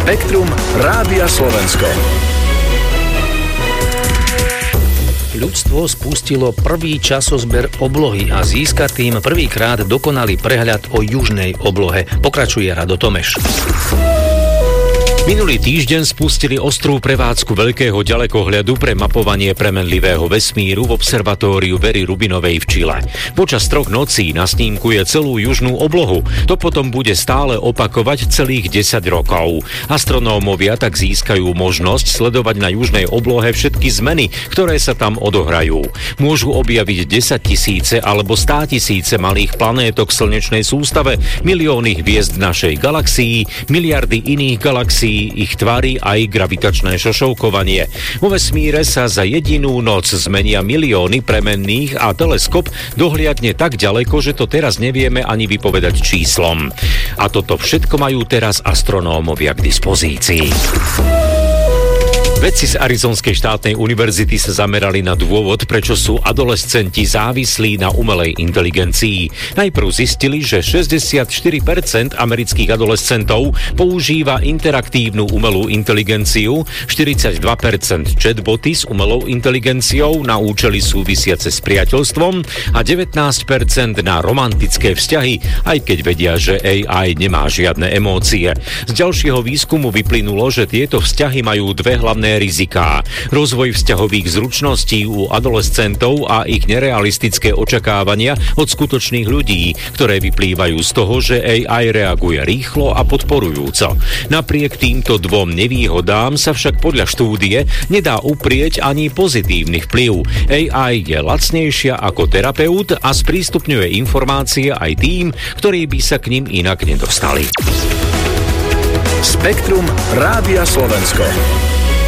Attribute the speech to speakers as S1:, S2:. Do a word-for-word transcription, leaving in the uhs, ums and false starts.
S1: Spektrum Rádia Slovensko.
S2: Ľudstvo spustilo prvý časozber oblohy a získa tým prvýkrát dokonalý prehľad o južnej oblohe. Pokračuje Rado Tomeš.
S3: Minulý týždeň spustili ostrú prevádzku veľkého ďalekohľadu pre mapovanie premenlivého vesmíru v observatóriu Very Rubinovej v Čile. Počas troch nocí nasnímkuje celú južnú oblohu. To potom bude stále opakovať celých desať rokov. Astronómovia tak získajú možnosť sledovať na južnej oblohe všetky zmeny, ktoré sa tam odohrajú. Môžu objaviť desaťtisíce alebo státisíce malých planétok v slnečnej sústave, milióny hviezd v našej galaxii, miliardy iných galaxií, ich tvári aj gravitačné šošovkovanie. Vo vesmíre sa za jedinú noc zmenia milióny premenných a teleskop dohliadne tak ďaleko, že to teraz nevieme ani vypovedať číslom. A toto všetko majú teraz astronómovia k dispozícii. Vedci z Arizonskej štátnej univerzity sa zamerali na dôvod, prečo sú adolescenti závislí na umelej inteligencii. Najprv zistili, že šesťdesiatštyri percent amerických adolescentov používa interaktívnu umelú inteligenciu, štyridsaťdva percent chatboty s umelou inteligenciou na účely súvisiace s priateľstvom a devätnásť percent na romantické vzťahy, aj keď vedia, že á í nemá žiadne emócie. Z ďalšieho výskumu vyplynulo, že tieto vzťahy majú dve hlavné riziká. Rozvoj vzťahových zručností u adolescentov a ich nerealistické očakávania od skutočných ľudí, ktoré vyplývajú z toho, že á í reaguje rýchlo a podporujúco. Napriek týmto dvom nevýhodám sa však podľa štúdie nedá uprieť ani pozitívny vplyv. á í je lacnejšia ako terapeut a sprístupňuje informácie aj tým, ktorí by sa k nim inak nedostali.
S1: Spektrum Rádia Slovensko.